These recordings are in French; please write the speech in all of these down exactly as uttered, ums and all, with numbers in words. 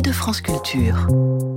de France Culture.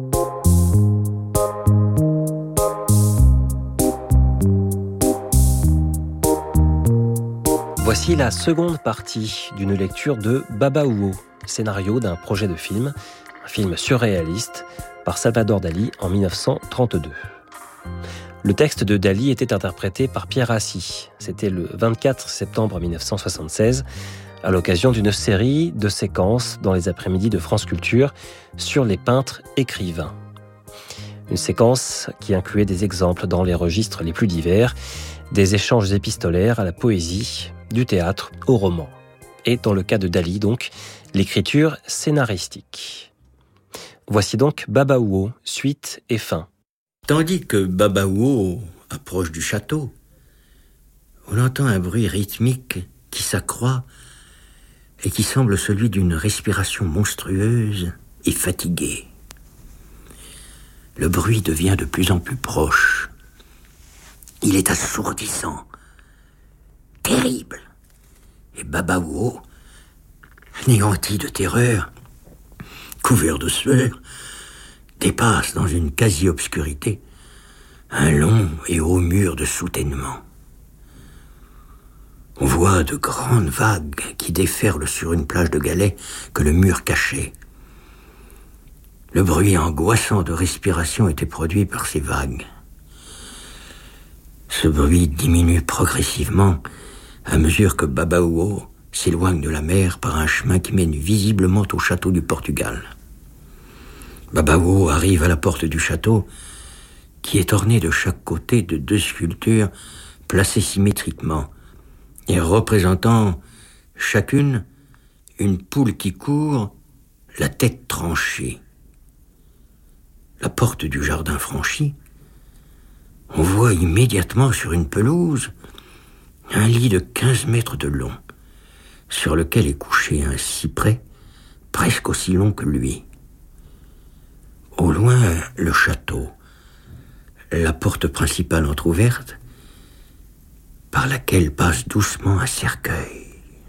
Voici la seconde partie d'une lecture de Babauo, scénario d'un projet de film, un film surréaliste, par Salvador Dali en dix-neuf cent trente-deux. Le texte de Dali était interprété par Pierre Assy. C'était le vingt-quatre septembre dix-neuf cent soixante-seize, à l'occasion d'une série de séquences dans les après-midi de France Culture sur les peintres écrivains. Une séquence qui incluait des exemples dans les registres les plus divers, des échanges épistolaires à la poésie, du théâtre au roman. Et dans le cas de Dali, donc, l'écriture scénaristique. Voici donc Babauo, suite et fin. Tandis que Babauo approche du château, on entend un bruit rythmique qui s'accroît et qui semble celui d'une respiration monstrueuse et fatiguée. Le bruit devient de plus en plus proche. Il est assourdissant, terrible. Et Babauo, anéanti de terreur, couvert de sueur, dépasse dans une quasi-obscurité un long et haut mur de soutènement. On voit de grandes vagues qui déferlent sur une plage de galets que le mur cachait. Le bruit angoissant de respiration était produit par ces vagues. Ce bruit diminue progressivement à mesure que Babauo s'éloigne de la mer par un chemin qui mène visiblement au château du Portugal. Babauo arrive à la porte du château, qui est ornée de chaque côté de deux sculptures placées symétriquement et représentant chacune une poule qui court, la tête tranchée. La porte du jardin franchie, on voit immédiatement sur une pelouse un lit de quinze mètres de long, sur lequel est couché un cyprès presque aussi long que lui. Au loin, le château, la porte principale entr'ouverte, par laquelle passe doucement un cercueil.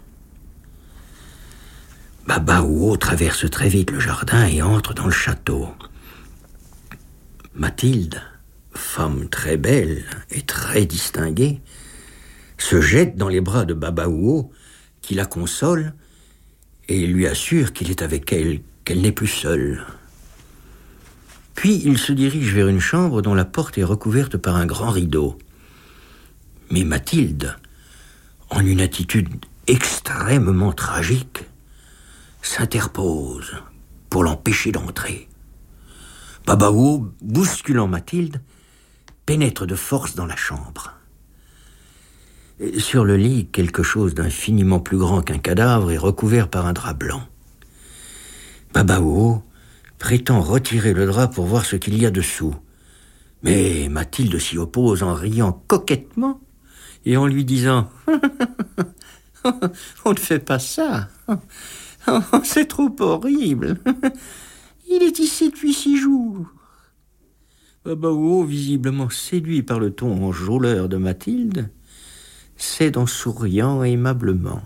Babauo traverse très vite le jardin et entre dans le château. Mathilde, femme très belle et très distinguée, se jette dans les bras de Babauo, qui la console et lui assure qu'il est avec elle, qu'elle n'est plus seule. Puis il se dirige vers une chambre dont la porte est recouverte par un grand rideau. Mais Mathilde, en une attitude extrêmement tragique, s'interpose pour l'empêcher d'entrer. Babauo, bousculant Mathilde, pénètre de force dans la chambre. Sur le lit, quelque chose d'infiniment plus grand qu'un cadavre est recouvert par un drap blanc. Babauo prétend retirer le drap pour voir ce qu'il y a dessous. Mais Mathilde s'y oppose en riant coquettement et en lui disant « On ne fait pas ça. C'est trop horrible. Il est ici depuis six jours. » Babauo, visiblement séduit par le ton enjôleur de Mathilde, cède en souriant aimablement.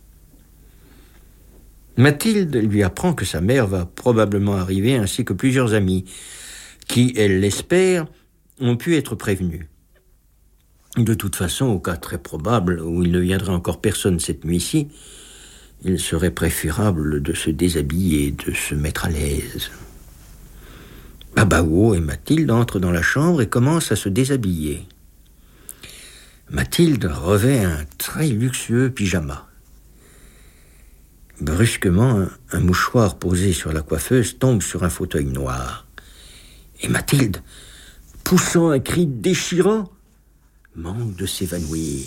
Mathilde lui apprend que sa mère va probablement arriver ainsi que plusieurs amis qui, elle l'espère, ont pu être prévenus. De toute façon, au cas très probable où il ne viendrait encore personne cette nuit-ci, il serait préférable de se déshabiller et de se mettre à l'aise. Babauo et Mathilde entrent dans la chambre et commencent à se déshabiller. Mathilde revêt un très luxueux pyjama. Brusquement, un, un mouchoir posé sur la coiffeuse tombe sur un fauteuil noir. Et Mathilde, poussant un cri déchirant, manque de s'évanouir.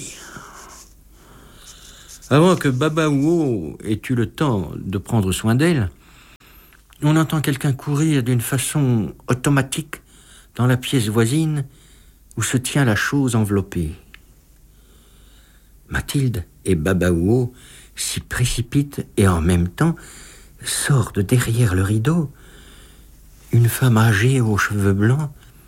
Avant que Babauo ait eu le temps de prendre soin d'elle, on entend quelqu'un courir d'une façon automatique dans la pièce voisine où se tient la chose enveloppée. Mathilde et Babauo s'y précipitent et en même temps sort de derrière le rideau une femme âgée aux cheveux blancs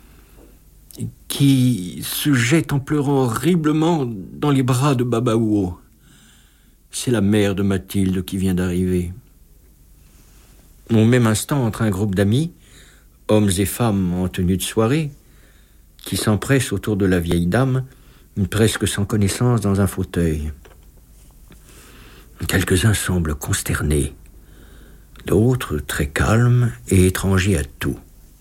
qui se jette en pleurant horriblement dans les bras de Babauo. C'est la mère de Mathilde qui vient d'arriver. Au même instant entre un groupe d'amis, hommes et femmes en tenue de soirée, qui s'empressent autour de la vieille dame, presque sans connaissance dans un fauteuil. Quelques-uns semblent consternés, d'autres très calmes et étrangers à tout.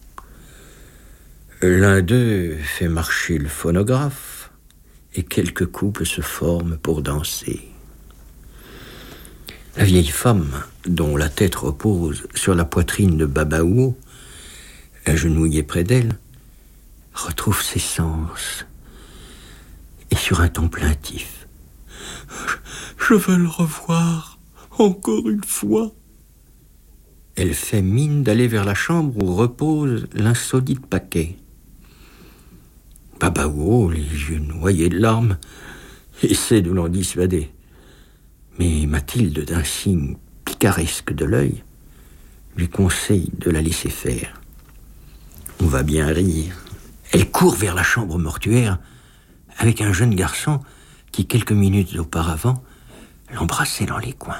L'un d'eux fait marcher le phonographe et quelques couples se forment pour danser. La vieille femme, dont la tête repose sur la poitrine de Babaouo, agenouillée près d'elle, retrouve ses sens et sur un ton plaintif. « Je veux le revoir encore une fois. » Elle fait mine d'aller vers la chambre où repose l'insolite paquet. Babaouo, les yeux noyés de larmes, essaie de l'en dissuader. Mais Mathilde, d'un signe picaresque de l'œil, lui conseille de la laisser faire. On va bien rire. Elle court vers la chambre mortuaire avec un jeune garçon qui, quelques minutes auparavant, l'embrassait dans les coins.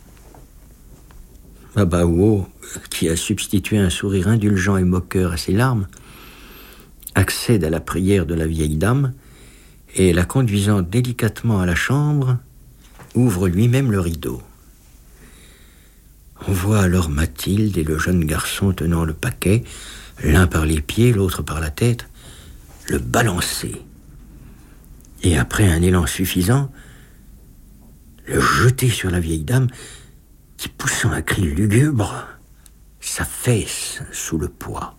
Babaouo, qui a substitué un sourire indulgent et moqueur à ses larmes, accède à la prière de la vieille dame et, la conduisant délicatement à la chambre, ouvre lui-même le rideau. On voit alors Mathilde et le jeune garçon tenant le paquet, l'un par les pieds, l'autre par la tête, le balancer. Et après un élan suffisant, le jeter sur la vieille dame qui, poussant un cri lugubre, s'affaisse sous le poids.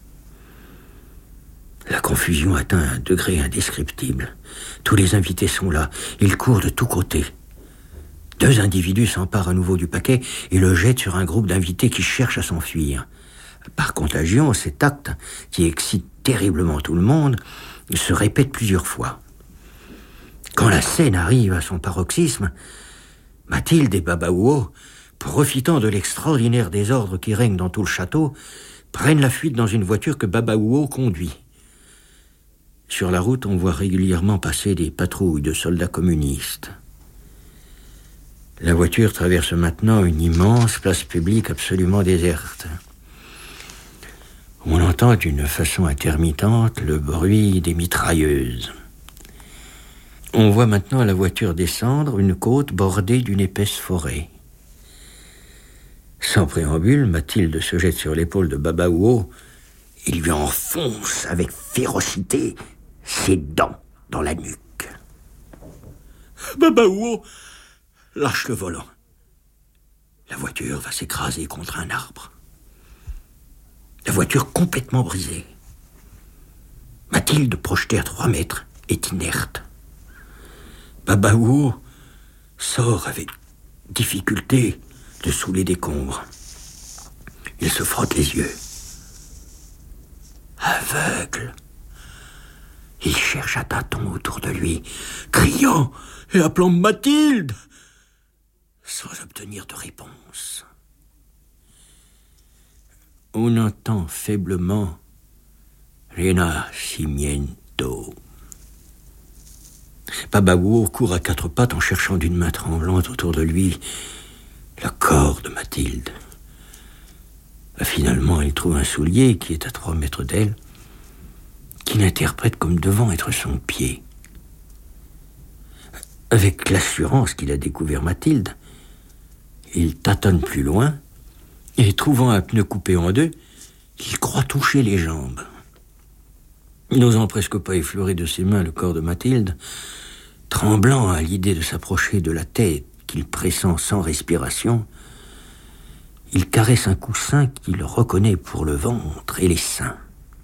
La confusion atteint un degré indescriptible. Tous les invités sont là. Ils courent de tous côtés. Deux individus s'emparent à nouveau du paquet et le jettent sur un groupe d'invités qui cherchent à s'enfuir. Par contagion, cet acte, qui excite terriblement tout le monde, se répète plusieurs fois. Quand la scène arrive à son paroxysme, Mathilde et Babaouo, profitant de l'extraordinaire désordre qui règne dans tout le château, prennent la fuite dans une voiture que Babaouo conduit. Sur la route, on voit régulièrement passer des patrouilles de soldats communistes. La voiture traverse maintenant une immense place publique absolument déserte. On entend d'une façon intermittente le bruit des mitrailleuses. On voit maintenant la voiture descendre une côte bordée d'une épaisse forêt. Sans préambule, Mathilde se jette sur l'épaule de Babaouo et lui enfonce avec férocité ses dents dans la nuque. Babaouo lâche le volant. La voiture va s'écraser contre un arbre. La voiture complètement brisée. Mathilde, projetée à trois mètres, est inerte. Babaouo sort avec difficulté de sous les décombres. Il se frotte les yeux. Aveugle, il cherche à tâtons autour de lui, criant et appelant Mathilde, sans obtenir de réponse. On entend faiblement Renacimiento. Babaouo court à quatre pattes en cherchant d'une main tremblante autour de lui le corps de Mathilde. Finalement, il trouve un soulier qui est à trois mètres d'elle, qu'il interprète comme devant être son pied. Avec l'assurance qu'il a découvert Mathilde, il tâtonne plus loin et, trouvant un pneu coupé en deux, il croit toucher les jambes. N'osant presque pas effleurer de ses mains le corps de Mathilde, tremblant à l'idée de s'approcher de la tête qu'il pressent sans respiration, il caresse un coussin qu'il reconnaît pour le ventre et les seins.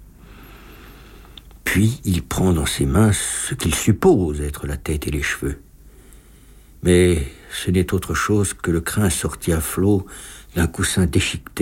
Puis il prend dans ses mains ce qu'il suppose être la tête et les cheveux. Mais ce n'est autre chose que le crin sorti à flot d'un coussin déchiqueté